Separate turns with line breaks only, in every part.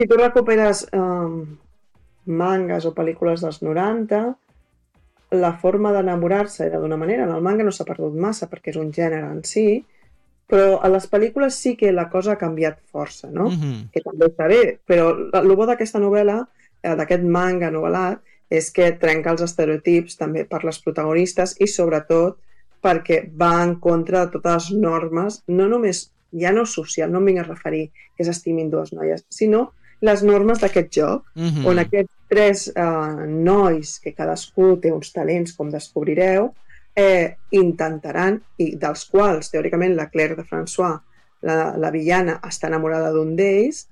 Si tu recuperes mangas o pel·lícules dels 90, la forma d'enamorar-se era d'una manera. En el manga no s'ha perdut massa perquè és un gènere en si, però a les pel·lícules sí que la cosa ha canviat força, no? Que també està bé, però el bo d'aquesta novel·la, d'aquest manga novel·lat, és que trenca els estereotips també per les protagonistes i sobretot perquè va en contra de totes les normes, no només, ja no social, no em vinc a referir que s'estimin dues noies, sinó les normes d'aquest joc, on aquests tres nois, que cadascú té uns talents, com descobrireu, intentaran, i dels quals, teòricament, la Claire de François, la villana, està enamorada d'un d'ells,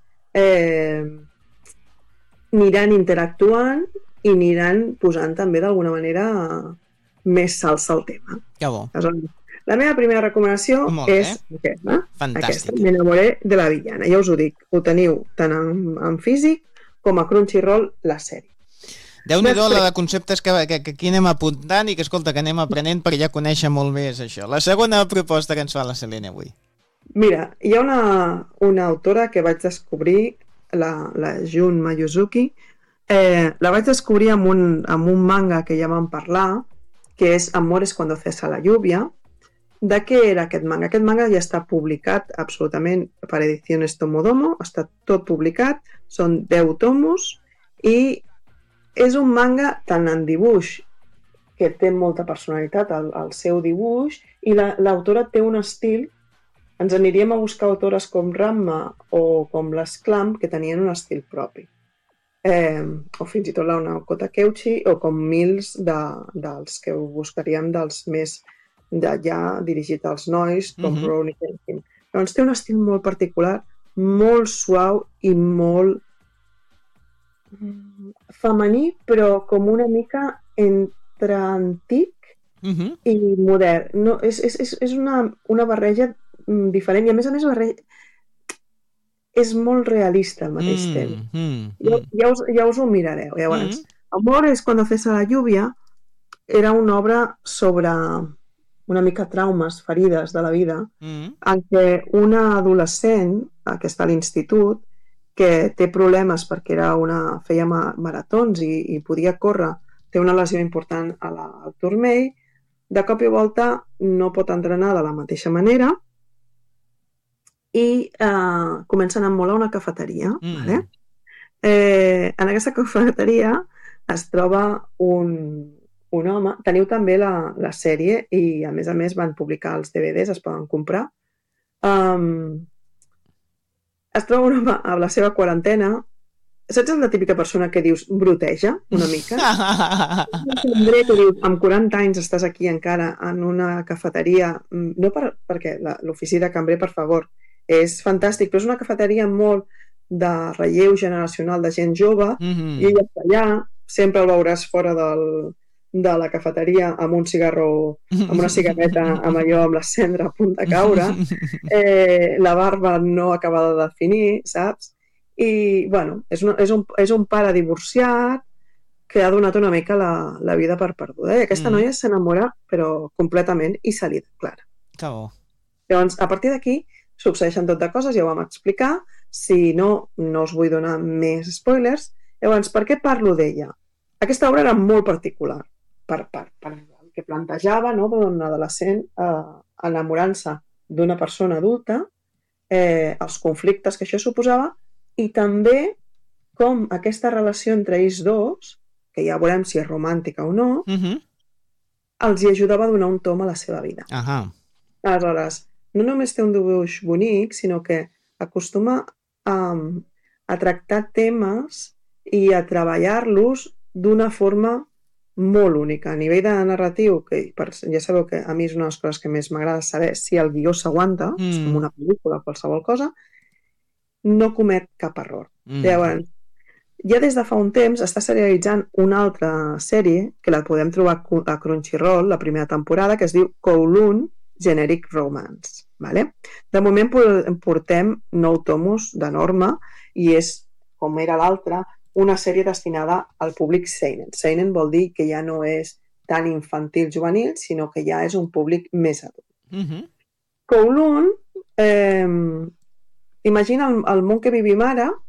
aniran interactuant i aniran posant també d'alguna manera més salsa al tema.
Que bo.
La meva primera recomanació és aquesta.
Fantàstic.
M'enamoré de la villana. Ja us ho dic, ho teniu tant en físic com a Crunchyroll, la sèrie.
Déu-n'hi-do la de conceptes que aquí anem apuntant i que, escolta, que anem aprenent per ja conèixer molt més això. La segona proposta que ens fa la Selene avui.
Mira, hi ha una autora que vaig descobrir, la Jun Mayuzuki, la vaig descobrir amb un manga que ja vam parlar, que és Amores cuando cesa la lluvia. De què era aquest manga? Aquest manga ja està publicat absolutament per Ediciones Tomodomo, està tot publicat, són 10 tomos i és un manga tant en dibuix, que té molta personalitat al seu dibuix, i l'autora té un estil. Ens aniríem a buscar autores com Ranma o com les Clamp, que tenien un estil propi. O fins i tot la Naoko Takeuchi, o com Mills dels que buscaríem dels més ja dirigit als nois, com Ronnie Kenshin. Doncs té un estil molt particular, molt suau i molt femení, però com una mica entre antic i modern. No, és una barreja diferent i a més és molt realista al mateix temps. Ja us ho mirareu. Llavors, Amores cuando cesa la lluvia era una obra sobre una mica traumes, ferides de la vida, en què una adolescent, que està a l'institut, que té problemes perquè feia maratons i podia córrer, té una lesió important al turmell, de cop i volta no pot entrenar de la mateixa manera i comença a enamorar una cafeteria. Vale? En aquesta cafeteria es troba un home. Teniu també la sèrie i a més van publicar els DVDs, es poden comprar. Es troba un home a la seva quarantena. Saps la típica persona que dius bruteja una mica? Que dius, amb 40 anys estàs aquí encara en una cafeteria, no perquè l'ofici de cambrer, per favor, és fantàstic, però és una cafeteria molt de relleu generacional de gent jove, i ella està allà, sempre el veuràs fora de la cafeteria amb un cigarro, amb una cigarreta amb la cendra a punt de caure, la barba no acabada de definir, saps? I, bueno, és un pare divorciat que ha donat una mica la vida per perduda. I aquesta noia s'enamora, però completament, i se li declara.
Que bo.
Llavors, a partir d'aquí, succeeixen tot de coses, ja ho vam explicar. Si no, no us vull donar més spoilers. Llavors, per què parlo d'ella? Aquesta obra era molt particular per el que plantejava, no, d'un adolescent enamorant-se d'una persona adulta, els conflictes que això suposava, i també com aquesta relació entre ells dos, que ja veurem si és romàntica o no, els hi ajudava a donar un tom a la seva vida. Aleshores, no només té un dibuix bonic, sinó que acostuma a tractar temes i a treballar-los d'una forma molt única. A nivell de narratiu, que ja sabeu que a mi és una de les coses que més m'agrada saber si el guió s'aguanta, és com una pel·lícula, qualsevol cosa, no comet cap error. Llavors, ja des de fa un temps està serialitzant una altra sèrie que la podem trobar a Crunchyroll, la primera temporada, que es diu Kowloon Generic Romance. Vale? De moment portem 9 tomos de norma i és, com era l'altra, una sèrie destinada al públic seinen. Seinen vol dir que ja no és tan infantil-juvenil, sinó que ja és un públic més adult. Kowloon, imagina el món que vivim ara,